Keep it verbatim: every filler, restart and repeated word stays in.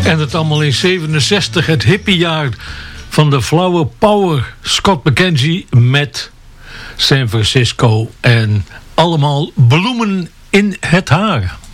En het allemaal in zevenenzestig, het hippiejaar van de Flower Power. Scott McKenzie met San Francisco en allemaal bloemen in het haar.